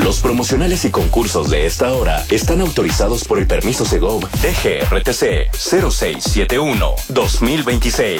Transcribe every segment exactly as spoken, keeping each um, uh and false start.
Los promocionales y concursos de esta hora están autorizados por el permiso Segov D G R T C cero seis siete uno dos mil veintiséis.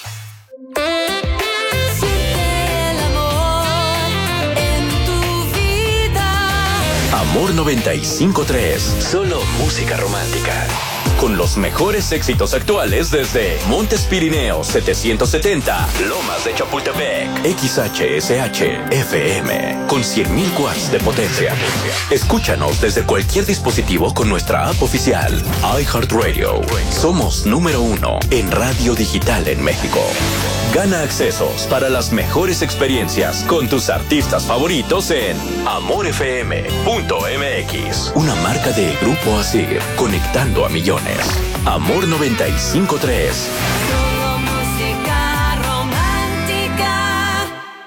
Amor noventa y cinco punto tres. Solo música romántica. Con los mejores éxitos actuales desde Montes Pirineos setecientos setenta, Lomas de Chapultepec, X H S H F M, con cien mil watts de potencia. Escúchanos desde cualquier dispositivo con nuestra app oficial, iHeartRadio. Somos número uno en radio digital en México. Gana accesos para las mejores experiencias con tus artistas favoritos en amor f m punto m x. Una marca de Grupo Asir, conectando a millones. Amor noventa y cinco punto tres. Solo música romántica.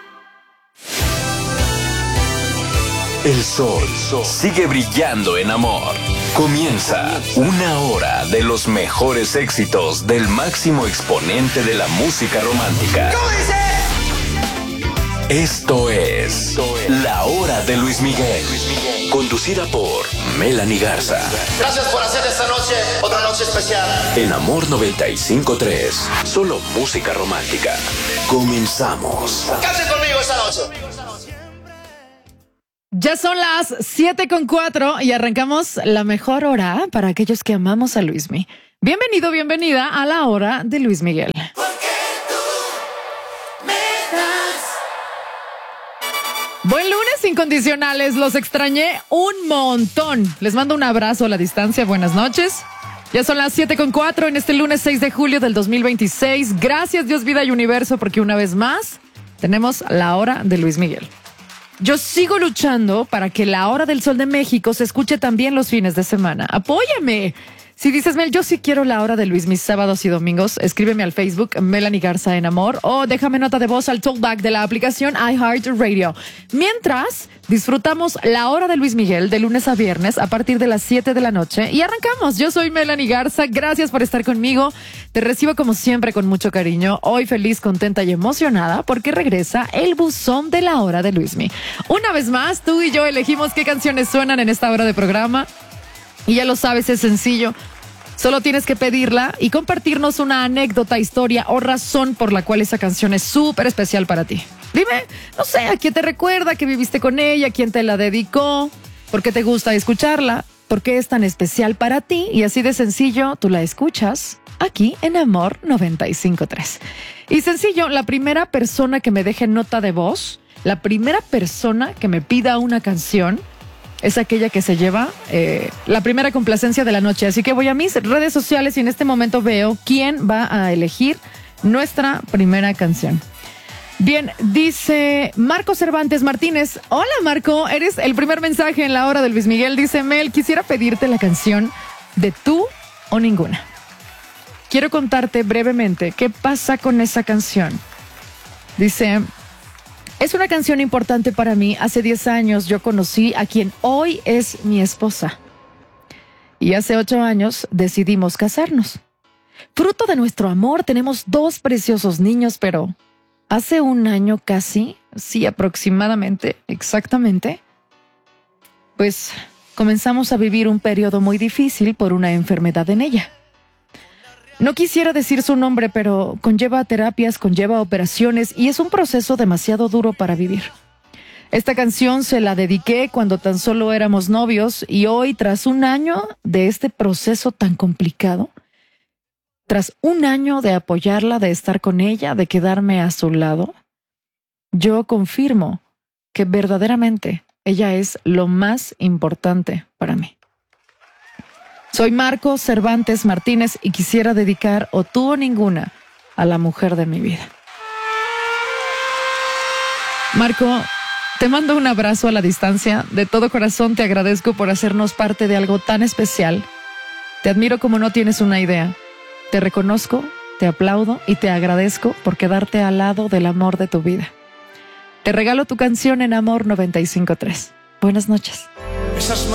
El sol sigue brillando en Amor. Comienza una hora de los mejores éxitos del máximo exponente de la música romántica. ¿Cómo dice? Esto es La Hora de Luis Miguel, conducida por Melanie Garza. Gracias por hacer esta noche otra noche especial. En Amor noventa y cinco punto tres, solo música romántica. Comenzamos. Canten conmigo esta noche. Ya son las siete con cuatro y arrancamos la mejor hora para aquellos que amamos a Luismi. Bienvenido, bienvenida a La Hora de Luis Miguel. Buen lunes, incondicionales. Los extrañé un montón. Les mando un abrazo a la distancia. Buenas noches. Ya son las siete con cuatro en este lunes seis de julio del dos mil veintiséis. Gracias, Dios, vida y universo, porque una vez más tenemos La Hora de Luis Miguel. Yo sigo luchando para que La Hora del Sol de México se escuche también los fines de semana. ¡Apóyame! Si dices, Mel, yo sí quiero La Hora de Luis mis sábados y domingos, escríbeme al Facebook Melanie Garza en Amor o déjame nota de voz al talkback de la aplicación iHeartRadio. Mientras, disfrutamos La Hora de Luis Miguel de lunes a viernes a partir de las siete de la noche y arrancamos. Yo soy Melanie Garza, gracias por estar conmigo. Te recibo como siempre con mucho cariño. Hoy feliz, contenta y emocionada porque regresa el buzón de La Hora de Luismi. Una vez más, tú y yo elegimos qué canciones suenan en esta hora de programa. Y ya lo sabes, es sencillo. Solo tienes que pedirla y compartirnos una anécdota, historia o razón por la cual esa canción es súper especial para ti. Dime, no sé, a quién te recuerda, que viviste con ella, quién te la dedicó, por qué te gusta escucharla, por qué es tan especial para ti. Y así de sencillo, tú la escuchas aquí en Amor noventa y cinco punto tres. Y sencillo, la primera persona que me deje nota de voz, la primera persona que me pida una canción, es aquella que se lleva eh, la primera complacencia de la noche. Así que voy a mis redes sociales y en este momento veo quién va a elegir nuestra primera canción. Bien, dice Marco Cervantes Martínez. Hola, Marco, eres el primer mensaje en La Hora de Luis Miguel. Dice, Mel, quisiera pedirte la canción de Tú o Ninguna. Quiero contarte brevemente qué pasa con esa canción. Dice... Es una canción importante para mí. Hace diez años yo conocí a quien hoy es mi esposa. Y hace ocho años decidimos casarnos. Fruto de nuestro amor tenemos dos preciosos niños, pero hace un año casi, sí, aproximadamente, exactamente, pues comenzamos a vivir un periodo muy difícil por una enfermedad en ella. No quisiera decir su nombre, pero conlleva terapias, conlleva operaciones y es un proceso demasiado duro para vivir. Esta canción se la dediqué cuando tan solo éramos novios y hoy, tras un año de este proceso tan complicado, tras un año de apoyarla, de estar con ella, de quedarme a su lado, yo confirmo que verdaderamente ella es lo más importante para mí. Soy Marco Cervantes Martínez y quisiera dedicar O Tú o Ninguna a la mujer de mi vida. Marco, te mando un abrazo a la distancia. De todo corazón te agradezco por hacernos parte de algo tan especial. Te admiro como no tienes una idea. Te reconozco, te aplaudo y te agradezco por quedarte al lado del amor de tu vida. Te regalo tu canción en Amor noventa y cinco punto tres. Buenas noches. Esas